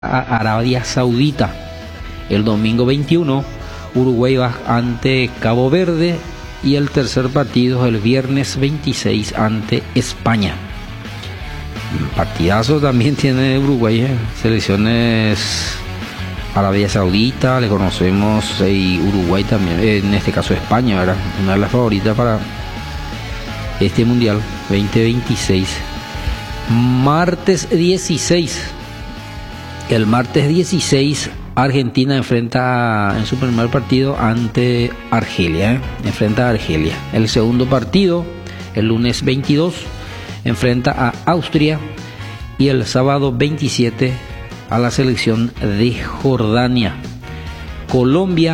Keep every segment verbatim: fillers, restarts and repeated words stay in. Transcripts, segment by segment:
a Arabia Saudita. El domingo veintiuno, Uruguay va ante Cabo Verde y el tercer partido el viernes veintiséis ante España. Partidazo también tiene Uruguay, ¿eh? Selecciones Arabia Saudita, le conocemos, y Uruguay también, en este caso España, ¿verdad? Una de las favoritas para este Mundial veinte veintiséis. Martes dieciséis. El martes dieciséis, Argentina enfrenta en su primer partido ante Argelia, ¿eh? enfrenta a Argelia. El segundo partido, el lunes veintidós, enfrenta a Austria, y el sábado veintisiete a la selección de Jordania. Colombia,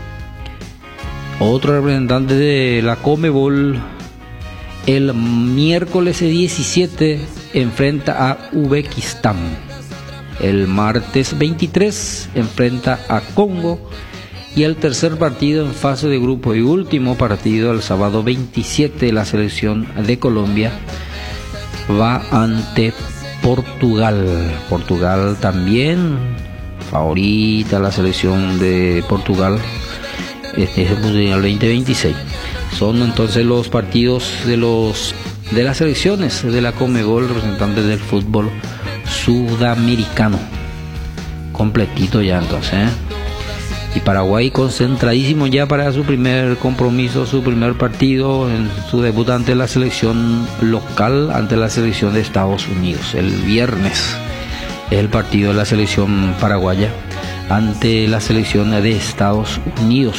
otro representante de la Conmebol, el miércoles diecisiete enfrenta a Uzbekistán. El martes veintitrés enfrenta a Congo, y el tercer partido en fase de grupo y último partido el sábado veintisiete, la selección de Colombia va ante Portugal. Portugal también favorita, la selección de Portugal. Este es el Mundial veinte veintiséis. Son entonces los partidos de los de las selecciones de la Conmebol, representantes del fútbol sudamericano. Completito ya entonces, ¿eh? Y Paraguay concentradísimo ya para su primer compromiso, su primer partido, en su debut ante la selección local, ante la selección de Estados Unidos. El viernes es el partido de la selección paraguaya ante la selección de Estados Unidos.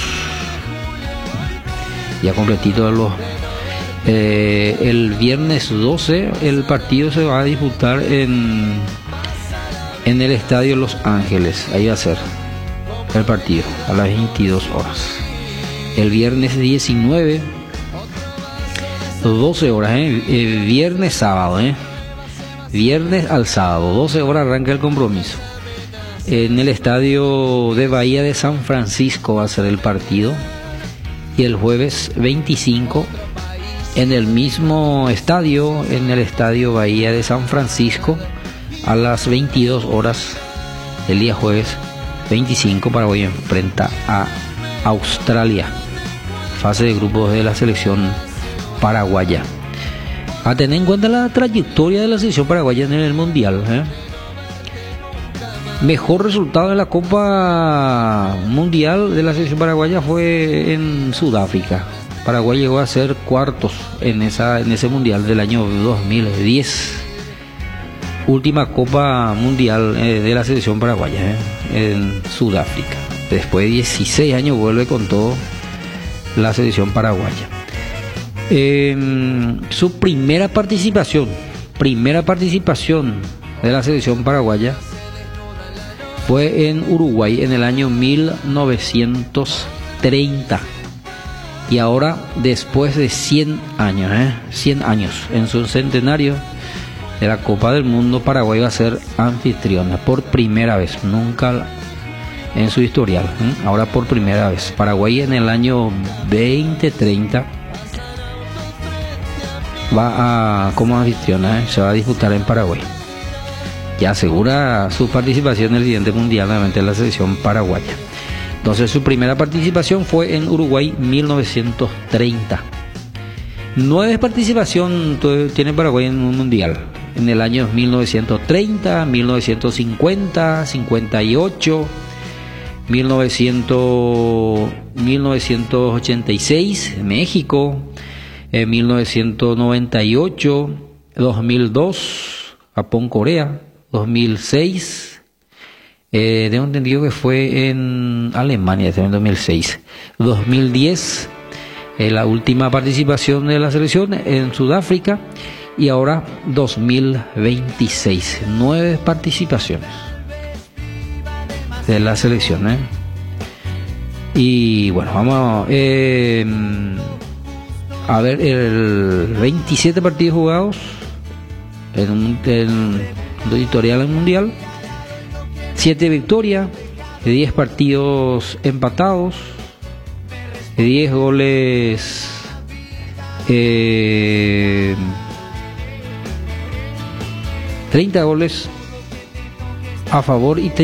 Ya completito los eh, el viernes doce el partido se va a disputar en en el estadio Los Ángeles. Ahí va a ser el partido a las veintidós horas. El viernes diecinueve, doce horas, ¿eh? El viernes sábado, ¿eh? Viernes al sábado, doce horas arranca el compromiso. En el estadio de Bahía de San Francisco va a ser el partido. Y el jueves veinticinco, en el mismo estadio, en el estadio Bahía de San Francisco, a las veintidós horas, el día jueves veinticinco, Paraguay enfrenta a Australia. Fase de grupos de la selección paraguaya. A tener en cuenta la trayectoria de la selección paraguaya en el Mundial, ¿eh? Mejor resultado en la Copa Mundial de la selección paraguaya fue en Sudáfrica. Paraguay llegó a ser cuartos en esa en ese Mundial del año dos mil diez. Última Copa Mundial eh, de la selección paraguaya, eh, en Sudáfrica. Después de dieciséis años vuelve con todo la selección paraguaya. Eh, su primera participación, primera participación de la selección paraguaya fue en Uruguay en el año mil novecientos treinta. Y ahora, después de cien años, ¿eh? cien años, en su centenario de la Copa del Mundo, Paraguay va a ser anfitriona por primera vez, nunca en su historial, ¿eh? Ahora por primera vez. Paraguay en el año veinte treinta va a, como anfitriona, ¿eh? se va a disputar en Paraguay. Ya asegura su participación en el siguiente mundial nuevamente en la selección paraguaya. Entonces su primera participación fue en Uruguay mil novecientos treinta. Nueve participación tiene Paraguay en un mundial. En el año mil novecientos treinta, mil novecientos cincuenta, cincuenta y ocho, mil novecientos, mil novecientos ochenta y seis, México, en mil novecientos noventa y ocho, dos mil dos, Japón, Corea, dos mil seis, eh, tengo entendido que fue en Alemania, en dos mil seis, dos mil diez, eh, la última participación de la selección en Sudáfrica, y ahora dos mil veintiséis, nueve participaciones de la selección, ¿eh? Y bueno, vamos eh, a ver el veintisiete partidos jugados en, en editorial al mundial, siete victorias, diez partidos empatados, diez goles eh, treinta goles a favor y te